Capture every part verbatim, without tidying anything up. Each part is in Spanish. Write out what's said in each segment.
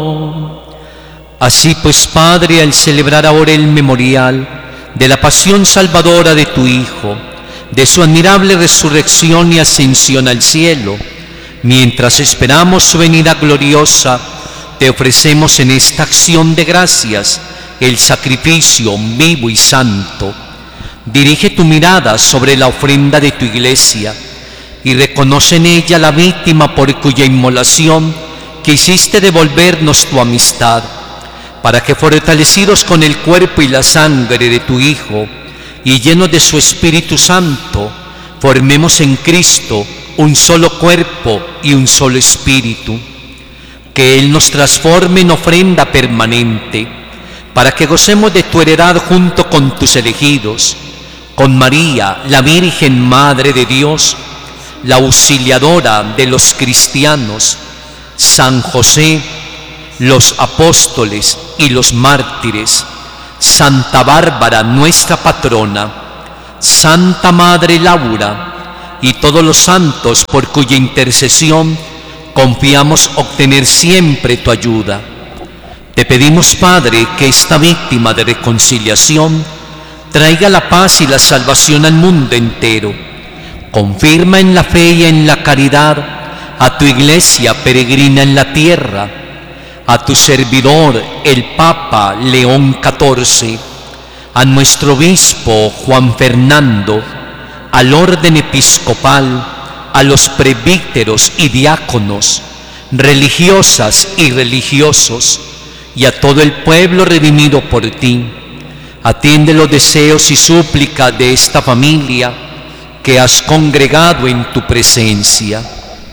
Así pues, Padre, al celebrar ahora el memorial de la pasión salvadora de tu Hijo, de su admirable resurrección y ascensión al cielo, mientras esperamos su venida gloriosa, te ofrecemos en esta acción de gracias el sacrificio vivo y santo. Dirige tu mirada sobre la ofrenda de tu iglesia y reconoce en ella la víctima por cuya inmolación quisiste devolvernos tu amistad, para que, fortalecidos con el cuerpo y la sangre de tu Hijo y llenos de su Espíritu Santo, formemos en Cristo un solo cuerpo y un solo espíritu. Que Él nos transforme en ofrenda permanente, para que gocemos de tu heredad junto con tus elegidos, con María, la Virgen Madre de Dios, la auxiliadora de los cristianos, San José, los apóstoles y los mártires, Santa Bárbara, nuestra patrona, Santa Madre Laura y todos los santos por cuya intercesión confiamos obtener siempre tu ayuda. Te pedimos, Padre, que esta víctima de reconciliación traiga la paz y la salvación al mundo entero. Confirma en la fe y en la caridad a tu iglesia peregrina en la tierra, a tu servidor, el Papa León catorce, a nuestro obispo Juan Fernando, al orden episcopal, a los presbíteros y diáconos, religiosas y religiosos, y a todo el pueblo redimido por ti. Atiende los deseos y súplicas de esta familia que has congregado en tu presencia.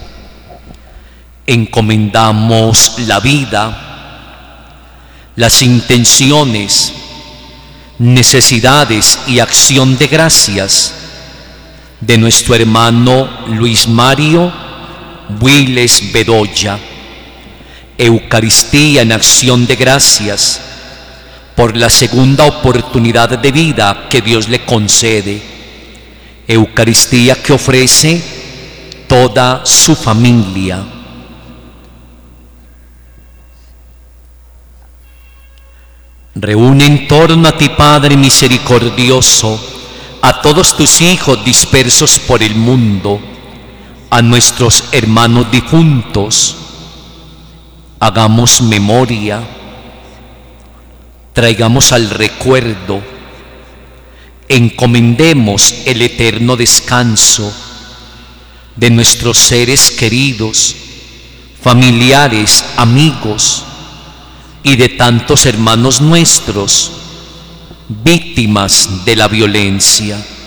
Encomendamos la vida, las intenciones, necesidades y acción de gracias de nuestro hermano Luis Mario Builes Bedoya. Eucaristía en acción de gracias por la segunda oportunidad de vida que Dios le concede. Eucaristía que ofrece toda su familia. Reúne en torno a ti, Padre misericordioso, a todos tus hijos dispersos por el mundo, a nuestros hermanos difuntos. Hagamos memoria, traigamos al recuerdo, encomendemos el eterno descanso de nuestros seres queridos, familiares, amigos y de tantos hermanos nuestros, víctimas de la violencia.